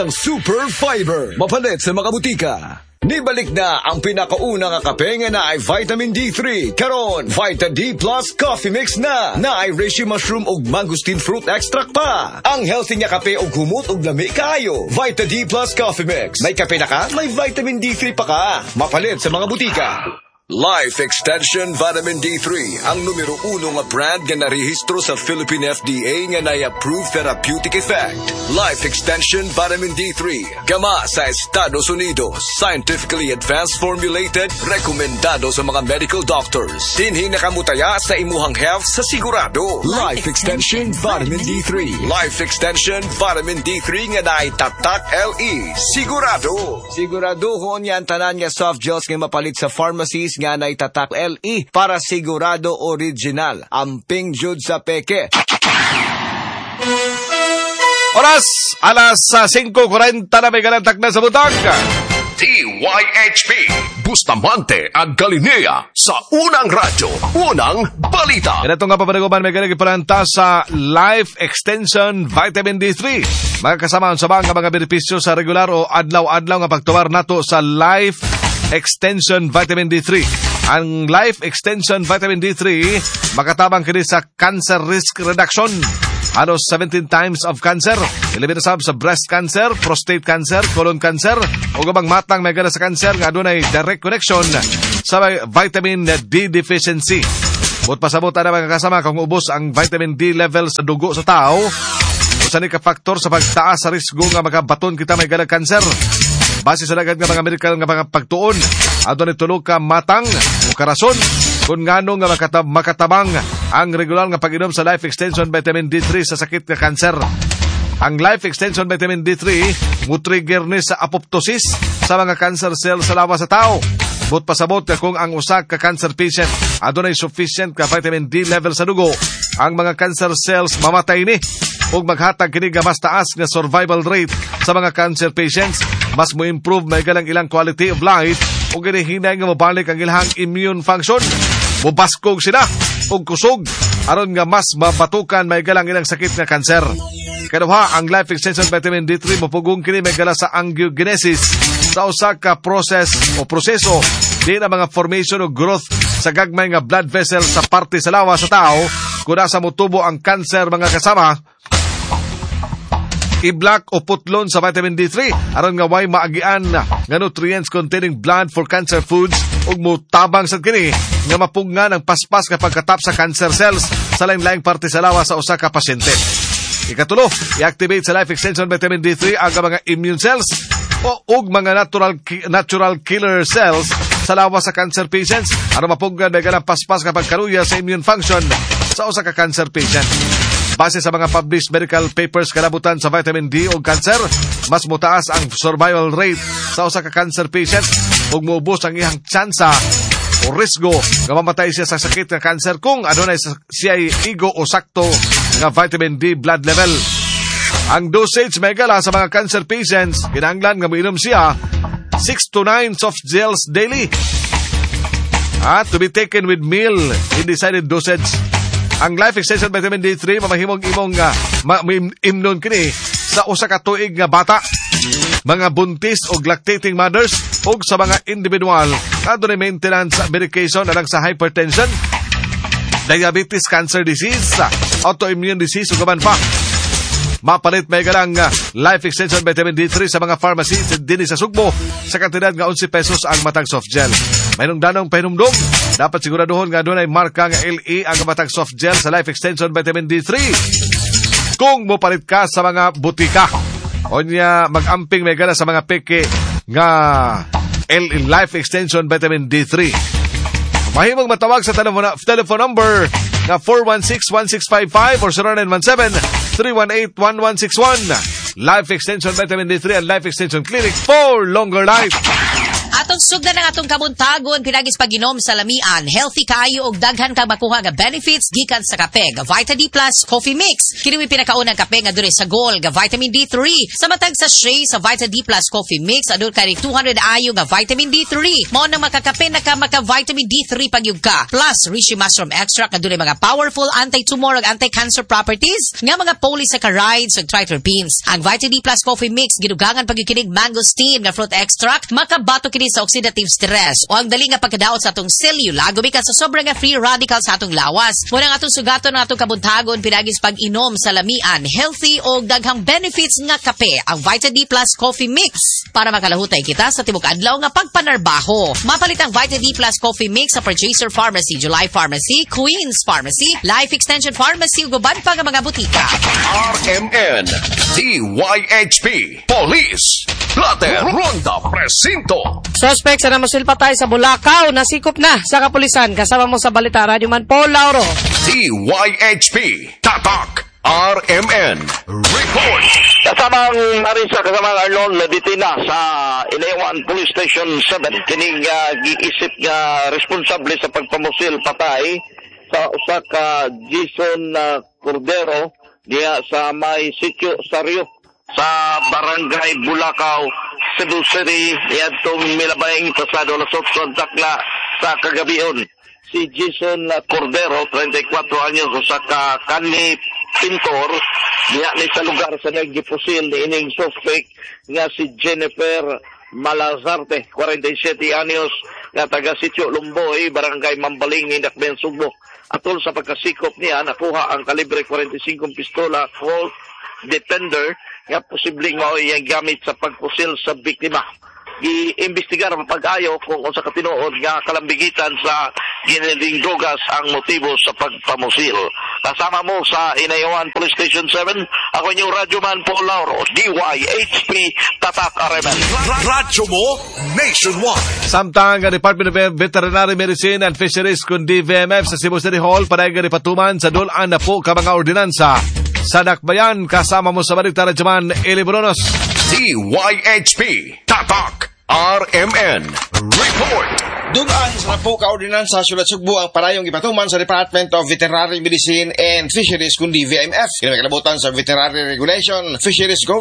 Ang Super Fiber, mapalit sa mga butika. Nibalik na ang pinakauna nga kape nga na ay vitamin D3. Karon, Vita D Plus Coffee Mix na ay reishi mushroom ug mangosteen fruit extract pa. Ang healthy nga kape ug humot ug lami kaayo. Vita D Plus Coffee Mix. May kape na ka, may vitamin D3 pa ka. Mapalit sa mga butika. Life Extension Vitamin D3, ang numero 1 nga brand nga narehistro sa Philippine FDA nga na-approve therapeutic effect. Life Extension Vitamin D3, gama sa Estados Unidos, scientifically advanced formulated, rekomendado sa mga medical doctors. Dinhi nakamutaya sa imuhang health sa sigurado. Life Extension Vitamin D3. Life Extension Vitamin D3 nga naitatak LE. Sigurado. Siguraduhon yan tanan nga soft gels nga mapalit sa pharmacies nga naitatak LE para sigurado original. Amping jud sa peke. Oras, alas 5:40 na may galantak na sa butang. DYHP Bustamante ang Galilea sa unang radyo, unang balita. Ito nga papanaguman may ganang ipalanta sa Life Extension Vitamin D3. Mga kasama sa mga benepisyo sa regular o adlaw-adlaw nga pagtuwar nato sa Life Extension Vitamin D3. Ang Life Extension Vitamin D3 makatabang kini sa cancer risk reduction. Halos 17 times of cancer. Eliminasab sa breast cancer, prostate cancer, colon cancer, o gabang matang may gana sa cancer nga adunay direct connection sa vitamin D deficiency. But pasabot na mga kasama kung ubos ang vitamin D level sa dugo sa tao, usa ni ka faktor sa pagtaas sa risgo nga magabaton kita may gana cancer. Base sa dagad nga mga medical nga mga pagtuon, adunay tulog ka matang o karason kung ngano nga makatabang ang regular nga pag-inom sa Life Extension Vitamin D3 sa sakit nga cancer. Ang Life Extension Vitamin D3 mutrigger ni sa apoptosis sa mga cancer cells sa lawas sa tao. But pasabot kung ang usa ka cancer patient adunay sufficient ka vitamin D level sa dugo, ang mga cancer cells mamatay ni ug maghatag kini nga mas taas nga survival rate sa mga cancer patients. Mas mo improve may galang ilang quality of life ug ginihinay nga mabalik ang ilang immune function. Mubaskog sila ug kusog aron nga mas mabatukan may galang ilang sakit nga cancer. Kaduha, ang Life Extension Vitamin D3 mapugong kini may gala sa angiogenesis sa usa ka proseso di na mga formation o growth sa gagmay nga blood vessel sa parte sa lawas sa tao kung nasa mutubo ang cancer mga kasama. I-block o putlon sa vitamin D3 aron nga way maagian nga nutrients containing blood for cancer foods ug mutabang sad kini nga mapungan ang paspas kapag katap sa cancer cells sa lain-laing parte sa lawas sa usa ka pasyente. Ikatulo, i-activate sa Life Extension Vitamin D3 ang mga immune cells ug mga natural killer cells sa lawas sa cancer patients aron mapungan may ganang paspas kapag karuya sa immune function sa usa ka cancer patient. Base sa mga published medical papers kalabutan sa vitamin D o cancer, mas mutaas ang survival rate sa usa ka cancer patient ug moubos ang iyang tsansa o risgo nga mamatay siya sa sakit nga cancer kung adunay siya igo o sakto nga vitamin D blood level. Ang dosage may gala sa mga cancer patients, kinahanglan nga moinom siya 6 to 9 soft gels daily. To be taken with meal in decided dosage. Ang Life Extension Vitamin D3 mamahimong imong imnon kini sa usa ka tuig nga bata, mga buntis o lactating mothers ug sa mga individual na adunay maintenance medication alang sa hypertension, diabetes, cancer disease, autoimmune disease ug gaban pa. Mapalit may galang Life Extension Vitamin D3 sa mga pharmacy din sa Sugbo sa kantidad nga 11 pesos ang matang soft gel. Mayroong danong pahinumdum, dapat siguraduhon nga doon ay marka nga LE ang matang soft gel sa Life Extension Vitamin D3 kung mopalit ka sa mga butika. O niya mag-amping may gana sa mga peke nga Life Extension Vitamin D3. Mahimong matawag sa telephone number na 416-1655 or 0917-318-1161. Life Extension Vitamin D3 and Life Extension Clinic for longer life. Ato atong sugdan ng atong kabuntagon pinagis pag-inom sa lamian, healthy kayo og daghan kang makuha nga benefits gikan sa kape, ga Vita D Plus Coffee Mix. Kini pinakaunang kape nga dure sa goal ga vitamin D3. Sa matag sa shea sa Vita D Plus Coffee Mix, adul kay 200 ayo nga vitamin D3. Mao nang makakape na ka maka vitamin D3 pagyud ka. Plus Reishi Mushroom Extract nga dure mga powerful anti-tumor ug anti-cancer properties nga mga polysaccharides ug triterpenes. Ang Vita D Plus Coffee Mix gidugangan pagyud kining mangosteen nga fruit extract, makabato kini sa oxidative stress o ang dali nga pagkadaot sa atong selula gumikan sa sobra nga free radical sa atong lawas. Muna nga atong sugaton ng atong kabuntagon pinagis pag-inom sa lamian, healthy o daghang benefits nga kape, ang Vita D Plus Coffee Mix para makalahutay kita sa tibok adlaw nga pagpanarbaho. Mapalit ang Vita D Plus Coffee Mix sa Purchaser Pharmacy, July Pharmacy, Queens Pharmacy, Life Extension Pharmacy ug uban pa nga mga butika. RMN, DYHP, Police, Plater, Ronda, Presinto. Suspect sa namasilpatay sa Bulacau, nasikop na sa kapulisan. Kasama mo sa balita, Radio Man Paul Lauro. DYHP, Tatak, RMN, Report. Kasamang Marisa, kasamang Arnold, naditina sa Ilewan Police Station 7. Kining giisip nga responsable sa pagpamusil patay sa usa ka Jason Cordero diya sa may sitio Sario sa Barangay Bulacau, Cebu City, yadtong Milabayng pasado alas 8 takla sa kagabion. Si Jason Cordero, 34 anyos, sa kanhi pintor, diya ni sa lugar sa naggipusil ni ining suspect nga si Jennifer Malazarte, 47 anyos, nga taga Sitio Lumboy, Barangay Mambaling, Indakben, Subo. Atol sa pagkasikop niya, nakuha ang kalibre 45 pistola Colt Defender nga posibleng mao iyang gamit sa pagpusil sa biktima. I-imbestigar ang pag-ayo kung sa katinuod nga kalambigitan sa giniling drogas ang motibo sa pagpamusil. Kasama mo sa Inayawan Police Station 7, ako inyong Radyoman Paul Lauro, DYHP, Tatak RMN. Radyo mo, Nationwide. Samtang ang Department of Veterinary Medicine and Fisheries kundi VMF sa Cebu City Hall para patuman sa dulaan na po ka mga ordinansa. Sa Dakbayan, kasama mo sa balita Radyoman Eli Brunos. DYHP, Tatak, RMN, Report. Dugaan sa po ka-ordinansa sulat Sugbo ang parayong ipatuman sa Department of Veterinary Medicine and Fisheries kundi VMF. Kinamikalabutan sa Veterinary Regulation, Fisheries